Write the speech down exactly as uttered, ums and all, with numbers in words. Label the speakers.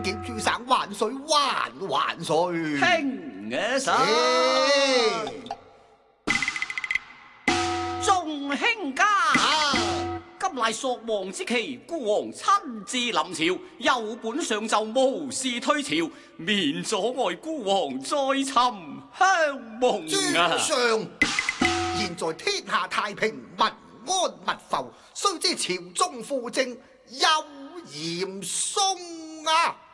Speaker 1: 劫諸省萬歲萬萬歲！
Speaker 2: 聽嘅手，眾卿家。今乃朔王之期，孤王親自臨朝，有本上奏無事推朝，免阻礙孤王再尋香夢啊！
Speaker 1: 尊上，現在天下太平，民安物阜，須知朝中輔政有嚴嵩啊！